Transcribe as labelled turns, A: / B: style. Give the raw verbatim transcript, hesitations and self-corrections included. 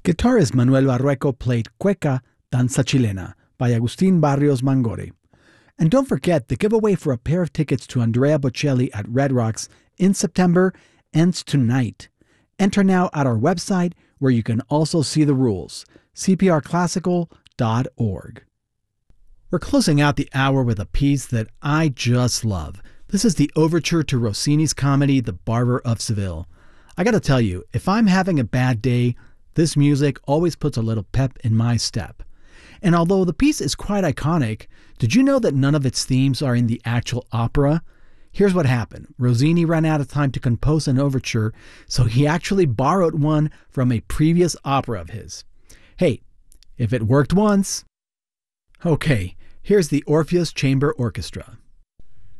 A: Guitarist Manuel Barrueco played Cueca Danza Chilena by Agustín Barrios Mangori. And don't forget, the giveaway for a pair of tickets to Andrea Bocelli at Red Rocks in September ends tonight. Enter now at our website, where you can also see the rules, c p r classical dot org. We're closing out the hour with a piece that I just love. This is the overture to Rossini's comedy, The Barber of Seville. I gotta tell you, if I'm having a bad day, this music always puts a little pep in my step. And although the piece is quite iconic, did you know that none of its themes are in the actual opera? Here's what happened. Rossini ran out of time to compose an overture, so he actually borrowed one from a previous opera of his. Hey, if it worked once... Okay, here's the Orpheus Chamber Orchestra.